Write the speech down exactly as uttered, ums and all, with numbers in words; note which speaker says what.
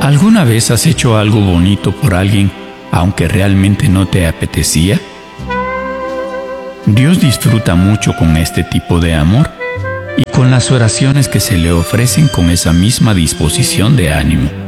Speaker 1: ¿Alguna vez has hecho algo bonito por alguien aunque realmente no te apetecía? Dios disfruta mucho con este tipo de amor y con las oraciones que se le ofrecen con esa misma disposición de ánimo.